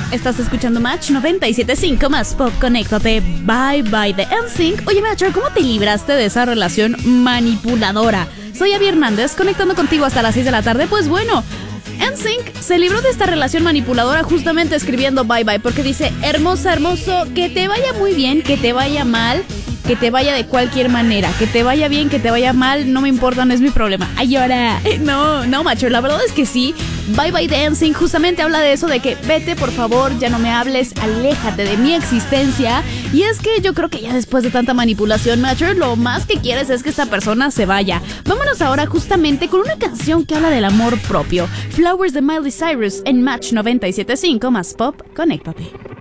Estás escuchando Match 97.5 más pop. Conéctate. Bye Bye de NSYNC. Oye, Matcher, ¿cómo te libraste de esa relación manipuladora? Soy Abby Hernández, conectando contigo hasta las 6 de la tarde. Pues bueno, NSYNC se libró de esta relación manipuladora justamente escribiendo Bye Bye, porque dice: hermosa, hermoso, que te vaya muy bien, que te vaya mal, que te vaya de cualquier manera, que te vaya bien, que te vaya mal, no me importa, no es mi problema. Ay, ahora, no, macho, la verdad es que sí. Bye Bye de NSYNC justamente habla de eso, de que vete, por favor, ya no me hables, aléjate de mi existencia. Y es que yo creo que ya después de tanta manipulación, macho, lo más que quieres es que esta persona se vaya. Vámonos ahora justamente con una canción que habla del amor propio. Flowers de Miley Cyrus en Match 97.5 más pop. Conéctate.